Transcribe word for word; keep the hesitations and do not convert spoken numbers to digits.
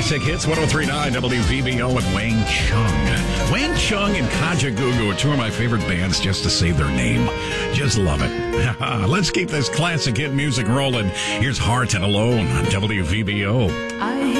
Classic Hits one oh three point nine W V B O and Wang Chung. Wang Chung and Kajagoogoo are two of my favorite bands just to say their name. Just love it. Let's keep this classic hit music rolling. Here's Heart and Alone on W V B O. I